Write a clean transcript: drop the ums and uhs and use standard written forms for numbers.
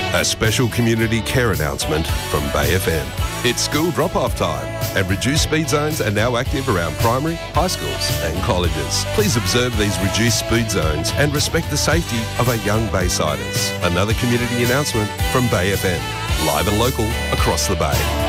A special community care announcement from Bay FM. It's school drop-off time, and reduced speed zones are now active around primary, high schools and colleges. Please observe these reduced speed zones and respect the safety of our young Baysiders. Another community announcement from Bay FM. Live and local across the Bay.